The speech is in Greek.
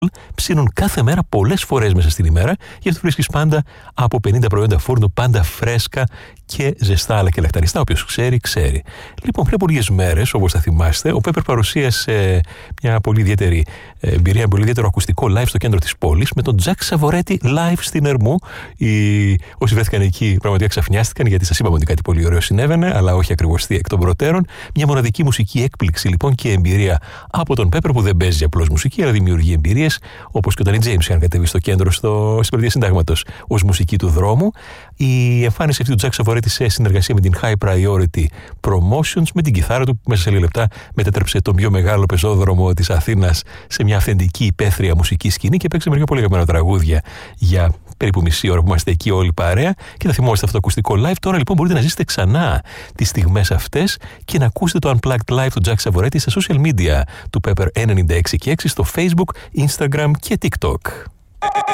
ψήνουν κάθε μέρα πολλές φορές μέσα στην ημέρα, γι' αυτό βρίσκεις πάντα από 50 προϊόντα φούρνου, πάντα φρέσκα και ζεστά αλλά και λαχταριστά. Όποιος ξέρει, ξέρει. Λοιπόν, πριν από λίγες μέρες, όπως θα θυμάστε, ο Πέπερ παρουσίασε μια πολύ ιδιαίτερη εμπειρία, ένα πολύ ιδιαίτερο ακουστικό live στο κέντρο της πόλης με τον Τζακ Σαβορέτη live στην Ερμού. Όσοι βρέθηκαν εκεί πραγματικά ξαφνιάστηκαν, γιατί σας είπαμε ότι κάτι πολύ ωραίο συνέβαινε, αλλά όχι ακριβώς εκ των προτέρων. Μια μοναδική μουσική έκπληξη λοιπόν και εμπειρία από τον Πέπερ, που δεν παίζει απλώς μουσική, αλλά δημιουργεί εμπειρίες, όπως και όταν οι James είχαν κατέβει στο κέντρο στην Πλατεία Συντάγματος ως μουσική του δρόμου. Η εμφάνιση αυτή του Τζακ Σαβορέτη σε συνεργασία με την High Priority Promotions, με την κιθάρα του, μέσα σε λίγα λεπτά μετέτρεψε τον πιο μεγάλο πεζόδρομο της Αθήνας σε μια αυθεντική υπαίθρια μουσική σκηνή και παίξε μερικά πολύ αγαπημένα τραγούδια για περίπου μισή ώρα που είμαστε εκεί όλοι παρέα και θα θυμόμαστε αυτό το ακουστικό live. Τώρα λοιπόν μπορείτε να ζήσετε ξανά τις στιγμές αυτές και να ακούσετε το Unplugged Live του Τζακ Σαβορέτη στα social media του Pepper 96 και 6 στο Facebook, Instagram και TikTok.